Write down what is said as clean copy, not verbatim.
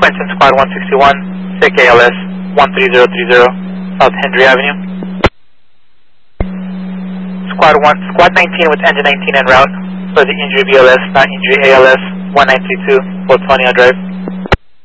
Quentin Squad 161, SIC ALS 13030, South Hendry Avenue. Squad 19 with engine 19 en route for the injury BLS, not injury ALS 1932, Fort Tonia Drive.